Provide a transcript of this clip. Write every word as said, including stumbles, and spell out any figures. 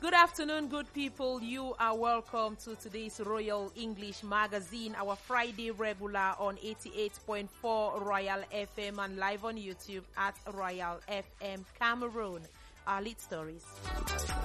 Good afternoon, good people. You are welcome to today's Royal English Magazine, our Friday regular on eighty-eight point four Royal F M and live on YouTube at Royal F M Cameroon. Our lead stories.